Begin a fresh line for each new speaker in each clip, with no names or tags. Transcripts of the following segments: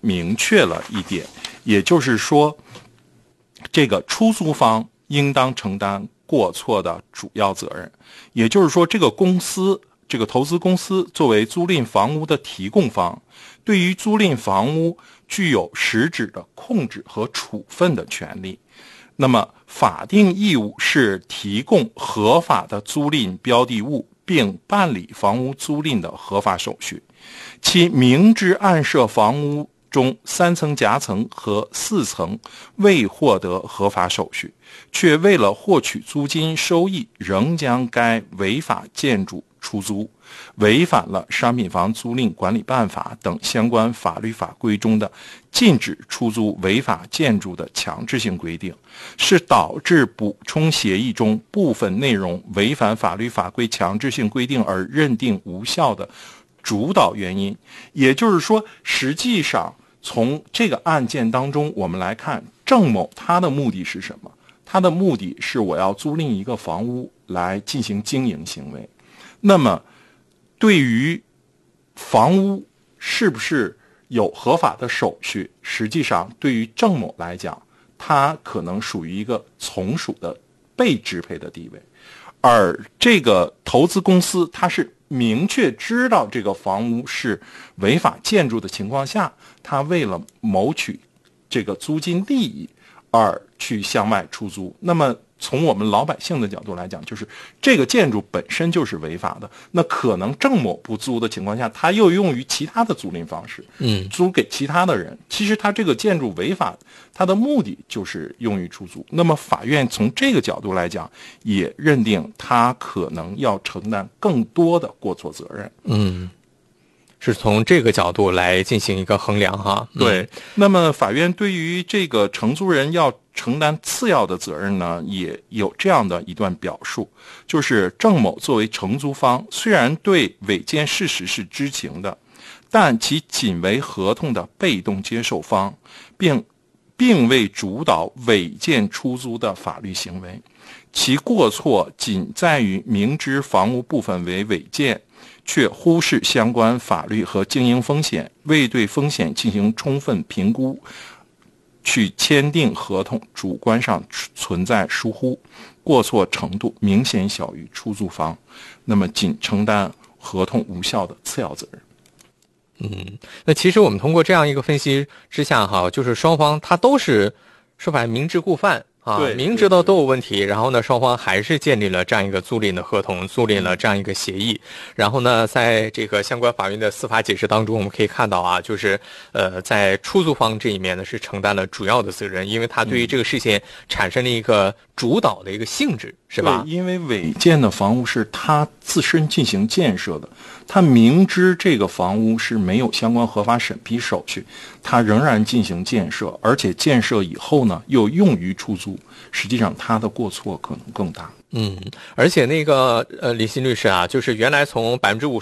明确了一点，也就是说，这个出租方应当承担过错的主要责任。也就是说，这个投资公司作为租赁房屋的提供方，对于租赁房屋具有实质的控制和处分的权利。那么法定义务是提供合法的租赁标的物，并办理房屋租赁的合法手续。其明知暗设房屋中3层夹层和4层未获得合法手续，却为了获取租金收益，仍将该违法建筑出租，违反了商品房租赁管理办法等相关法律法规中的禁止出租违法建筑的强制性规定，是导致补充协议中部分内容违反法律法规强制性规定而认定无效的主导原因。也就是说，实际上从这个案件当中我们来看，郑某他的目的是什么？他的目的是我要租赁一个房屋来进行经营行为。那么对于房屋是不是有合法的手续，实际上对于郑某来讲，他可能属于一个从属的被支配的地位，而这个投资公司他是明确知道这个房屋是违法建筑的情况下，他为了谋取这个租金利益而去向外出租。那么从我们老百姓的角度来讲，就是这个建筑本身就是违法的，那可能郑某不租的情况下，他又用于其他的租赁方式，租给其他的人。其实他这个建筑违法，他的目的就是用于出租。那么法院从这个角度来讲，也认定他可能要承担更多的过错责任。
是从这个角度来进行一个衡量哈。
对，那么法院对于这个承租人要承担次要的责任呢，也有这样的一段表述，就是郑某作为承租方，虽然对违建事实是知情的，但其仅为合同的被动接受方，并未主导违建出租的法律行为，其过错仅在于明知房屋部分为违建，却忽视相关法律和经营风险，未对风险进行充分评估，去签订合同，主观上存在疏忽，过错程度明显小于出租方，那么仅承担合同无效的次要责任。
那其实我们通过这样一个分析之下哈，就是双方他都是说白明知故犯啊，明知道都有问题，然后呢，双方还是建立了这样一个租赁的合同，租赁了这样一个协议。然后呢，在这个相关法院的司法解释当中，我们可以看到啊，就是在出租方这一面呢是承担了主要的责任，因为他对于这个事情产生了一个主导的一个性质，是吧？
对，因为违建的房屋是他自身进行建设的，他明知这个房屋是没有相关合法审批手续，他仍然进行建设，而且建设以后呢又用于出租，实际上他的过错可能更大。
而且那个李欣律师啊，就是原来从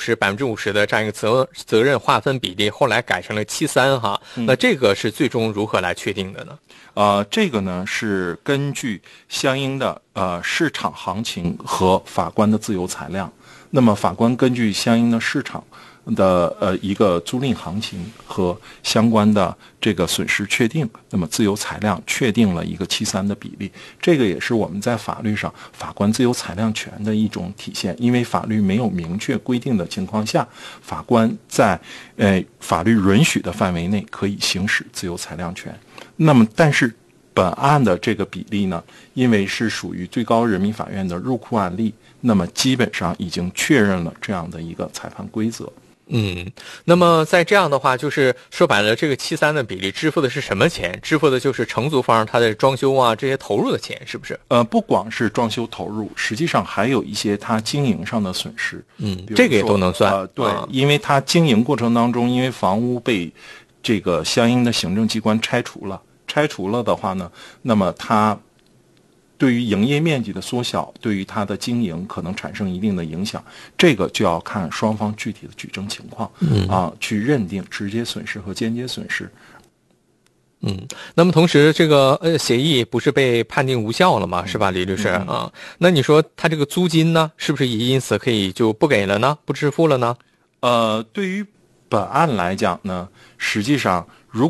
50%的这样一个责任划分比例，后来改成了7-3哈。那这个是最终如何来确定的呢？
这个呢是根据相应的市场行情和法官的自由裁量。那么法官根据相应的市场的一个租赁行情和相关的这个损失确定，那么自由裁量确定了一个7-3的比例。这个也是我们在法律上法官自由裁量权的一种体现，因为法律没有明确规定的情况下，法官在法律允许的范围内可以行使自由裁量权。那么但是本案的这个比例呢，因为是属于最高人民法院的入库案例，那么基本上已经确认了这样的一个裁判规则。
那么在这样的话，就是说白了，这个7-3的比例支付的是什么钱？支付的就是承租方他的装修啊这些投入的钱，是不是？
不光是装修投入，实际上还有一些他经营上的损失。
这个也都能算。
对，因为他经营过程当中，因为房屋被这个相应的行政机关拆除了的话呢，那么他对于营业面积的缩小，对于它的经营可能产生一定的影响，这个就要看双方具体的举证情况，去认定直接损失和间接损失。
那么同时这个协议不是被判定无效了吗？是吧，李律师啊？那你说他这个租金呢，是不是也因此可以就不给了呢？不支付了呢？
对于本案来讲呢，实际上